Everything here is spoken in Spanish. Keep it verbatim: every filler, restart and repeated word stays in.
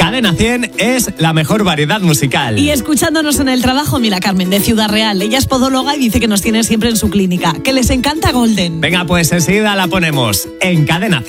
Cadena cien es la mejor variedad musical. Y escuchándonos en el trabajo, mira, Carmen, de Ciudad Real. Ella es podóloga y dice que nos tiene siempre en su clínica, que les encanta Golden. Venga, pues enseguida la ponemos en Cadena cien.